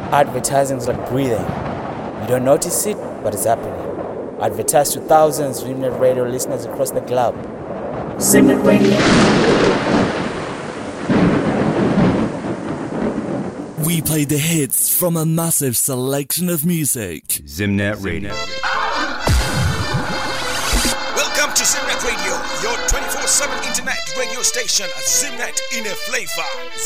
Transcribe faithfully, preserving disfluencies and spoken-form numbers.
Advertising is like breathing. You don't notice it, but it's happening. Advertise to thousands of Zimnet Radio listeners across the globe. Zimnet Radio. We play the hits from a massive selection of music. Zimnet Radio. Welcome to Zimnet Radio, your twenty-four seven internet radio station. Zimnet in a flavor.